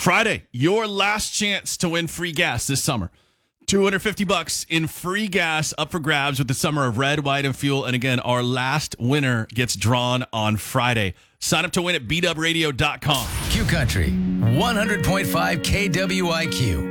Friday, your last chance to win free gas this summer. $250 in free gas up for grabs with the summer of red, white, and fuel. And again, our last winner gets drawn on Friday. Sign up to win at bwradio.com. Q Country, 100.5 KWIQ.